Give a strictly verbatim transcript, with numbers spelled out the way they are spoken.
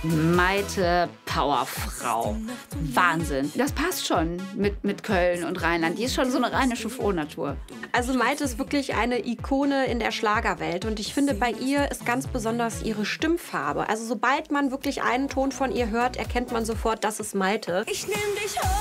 Maite, Powerfrau. Wahnsinn. Das passt schon mit, mit Köln und Rheinland. Die ist schon so eine rheinische Frohnatur. Also Maite ist wirklich eine Ikone in der Schlagerwelt. Und ich finde, bei ihr ist ganz besonders ihre Stimmfarbe. Also sobald man wirklich einen Ton von ihr hört, erkennt man sofort, das ist Maite. Ich nehm dich hoch.